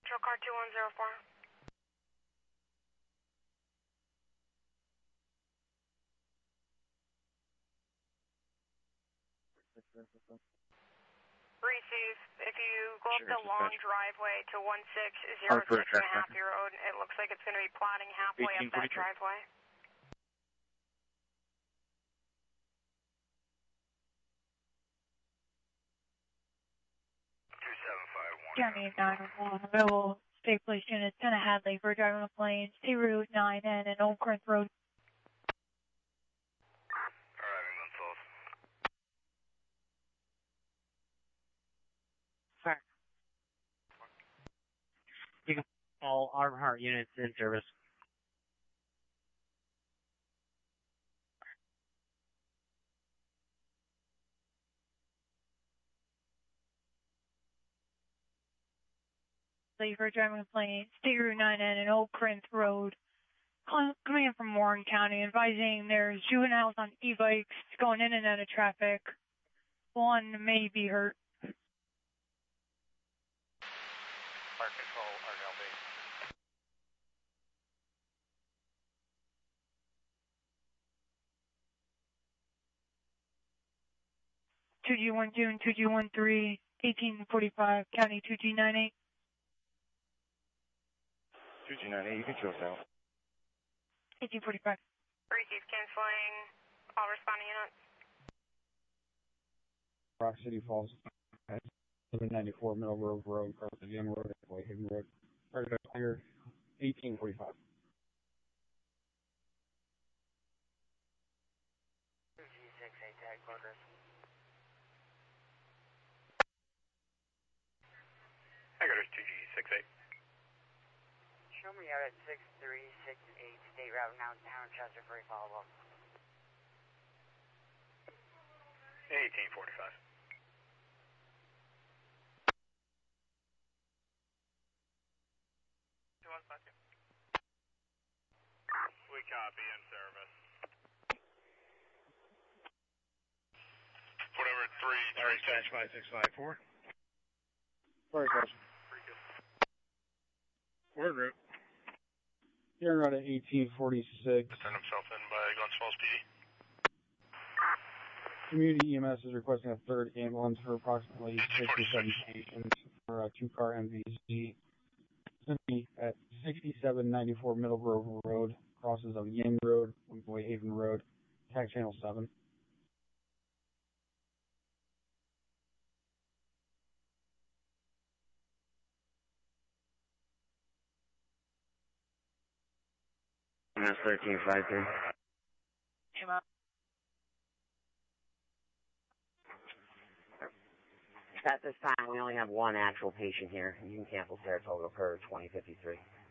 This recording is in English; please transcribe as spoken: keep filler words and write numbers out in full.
Patrol car two one zero four. Receive. If you go up Sure, the long dispatch. driveway to one six zero six and a half your road, it looks like it's going to be plotting halfway up that driveway. County nine one one, available state police units, ten of Hadley for driving the planes, T Route nine N and Old Corinth Road. Sir. You can all Arm Heart units in service. For driving the planes, State Route nine N and Old Corinth Road. Coming in from Warren County, advising there's juveniles on e-bikes going in and out of traffic. One may be hurt. Park control, R L B. two G one two and two G one three, eighteen forty-five, County two G nine eight. two G nine eight, you can show us out. eighteen forty-five. Receive, canceling all responding units. Rock City Falls, seven ninety-four Middle Grove Road, across the Young Road, Whitehaven Road. Target clear, eighteen forty-five. two G six eight, tag quarters. Headquarters two G six eight. Show me out at six three six eight, State Route now, Town Chester for a follow-up. eighteen forty-five. two one five two. We copy in service. Whatever, three, three, Dispatch five six five four. Sorry, guys. Word route. Here around at eighteen forty-six. Turn himself in by Glens Falls P D. Community E M S is requesting a third ambulance for approximately sixty-seven patients for a two-car M V Z. At sixty-seven ninety-four Middle Grove Road, crosses of Yang Road, Whitehaven Road, tag channel seven. That's thirteen five three. At this time, we only have one actual patient here. You can cancel Saratoga per twenty fifty-three.